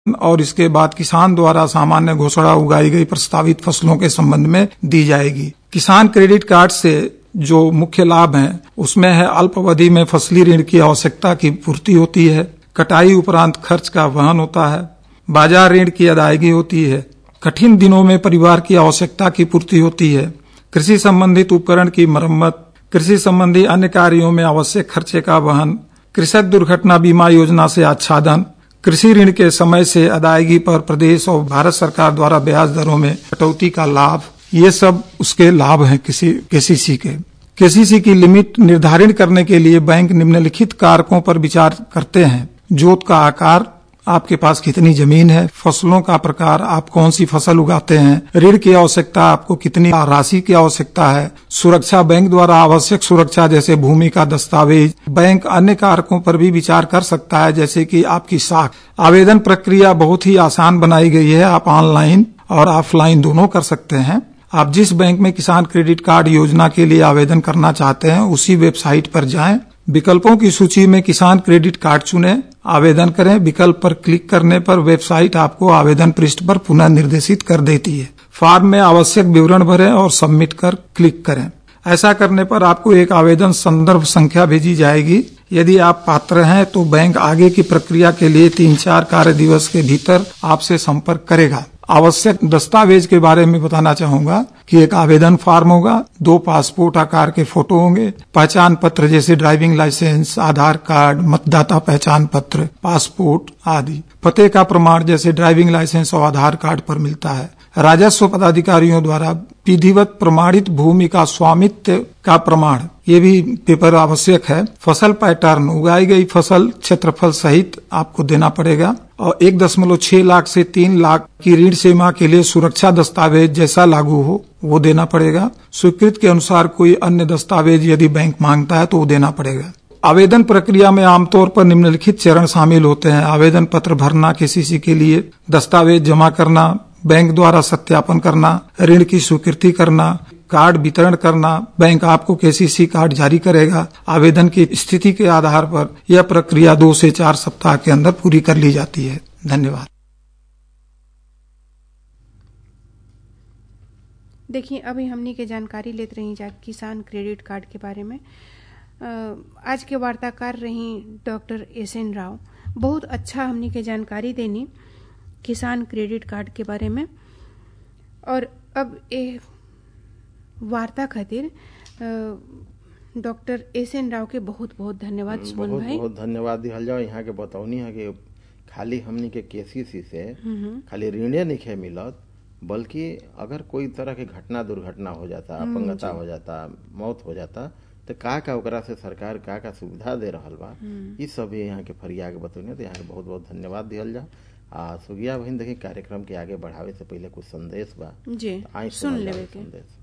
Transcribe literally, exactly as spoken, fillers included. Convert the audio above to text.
और इसके बाद किसान द्वारा सामान्य घोषणा उगाई गई प्रस्तावित फसलों के संबंध में दी जाएगी। किसान क्रेडिट कार्ड से जो मुख्य लाभ हैं उसमें है अल्प अवधि में फसली ऋण की आवश्यकता की पूर्ति होती है, कटाई उपरांत खर्च का वहन होता है, बाजार ऋण की अदायगी होती है, कठिन दिनों में परिवार की आवश्यकता की पूर्ति होती है, कृषि संबंधित उपकरण की मरम्मत, कृषि संबंधी अन्य कार्यों में आवश्यक खर्चे का वहन, कृषक दुर्घटना बीमा योजना से आच्छादन, कृषि ऋण के समय से अदायगी पर प्रदेश और भारत सरकार द्वारा ब्याज दरों में कटौती का लाभ, ये सब उसके लाभ हैं किसी केसीसी के। केसीसी की लिमिट निर्धारित करने के लिए बैंक निम्नलिखित कारकों पर विचार करते हैं। जोत का आकार, आपके पास कितनी जमीन है, फसलों का प्रकार, आप कौन सी फसल उगाते हैं, ऋण की आवश्यकता, आपको कितनी राशि की आवश्यकता है, सुरक्षा, बैंक द्वारा आवश्यक सुरक्षा जैसे भूमि का दस्तावेज। बैंक अन्य कारकों पर भी विचार कर सकता है जैसे कि आपकी साख। आवेदन प्रक्रिया बहुत ही आसान बनाई गई है, आप ऑनलाइन और ऑफलाइन दोनों कर सकते हैं। आप जिस बैंक में किसान क्रेडिट कार्ड योजना के लिए आवेदन करना चाहते हैं उसी वेबसाइट पर जाएं, विकल्पों की सूची में किसान क्रेडिट कार्ड चुनें, आवेदन करें। विकल्प पर क्लिक करने पर वेबसाइट आपको आवेदन पृष्ठ पर पुनः निर्देशित कर देती है। फॉर्म में आवश्यक विवरण भरें और सबमिट कर क्लिक करें। ऐसा करने पर आपको एक आवेदन संदर्भ संख्या भेजी जाएगी। यदि आप पात्र हैं तो बैंक आगे की प्रक्रिया के लिए तीन चार कार्य दिवस के भीतर आपसे संपर्क करेगा। आवश्यक दस्तावेज के बारे में बताना चाहूंगा कि एक आवेदन फॉर्म होगा, दो पासपोर्ट आकार के फोटो होंगे, पहचान पत्र जैसे ड्राइविंग लाइसेंस, आधार कार्ड, मतदाता पहचान पत्र, पासपोर्ट आदि, पते का प्रमाण जैसे ड्राइविंग लाइसेंस और आधार कार्ड पर मिलता है। राजस्व पदाधिकारियों द्वारा विधिवत प्रमाणित भूमि का स्वामित्व का प्रमाण, ये भी पेपर आवश्यक है। फसल पैटर्न, उगाई गई फसल क्षेत्रफल सहित आपको देना पड़ेगा। और एक दशमलव छह लाख से तीन लाख की ऋण सीमा के लिए सुरक्षा दस्तावेज जैसा लागू हो वो देना पड़ेगा। स्वीकृत के अनुसार कोई अन्य दस्तावेज यदि बैंक मांगता है तो वो देना पड़ेगा। आवेदन प्रक्रिया में आमतौर पर निम्नलिखित चरण शामिल होते हैं। आवेदन पत्र भरना केसीसी के लिए, दस्तावेज जमा करना, बैंक द्वारा सत्यापन करना, ऋण की स्वीकृति करना, कार्ड वितरण करना, बैंक आपको केसीसी कार्ड जारी करेगा। आवेदन की स्थिति के आधार पर यह प्रक्रिया दो से चार सप्ताह के अंदर पूरी कर ली जाती है। धन्यवाद। देखिए, अभी हमने के जानकारी लेते रही जा किसान क्रेडिट कार्ड के बारे में। आज के वार्ताकार रही डॉक्टर एस एन राव। बहुत अच्छा हमने के जानकारी देनी किसान क्रेडिट कार्ड के बारे में। और अब ए वार्ता खातिर डॉक्टर एस एन राव के बहुत बहुत धन्यवाद। सुमन बहुत भाई बहुत धन्यवाद दिहल जाओ। यहाँ के बतौनी है कि खाली हमनी के केसीसी से खाली ऋणे नहीं मिलत, बल्कि अगर कोई तरह के घटना दुर्घटना हो जाता, अपंगता हो जाता, मौत हो जाता, तो का का ओकरा से सरकार का का सुविधा दे रहल बा, ये सब यहाँ के फरिया के बतौनी। तो यहाँ के बहुत बहुत धन्यवाद दिहल जा। आ सुगिया बहन, देखी कार्यक्रम के आगे बढ़ावे से पहले कुछ संदेश बा जी, आई सुन लेवे के। संदेश।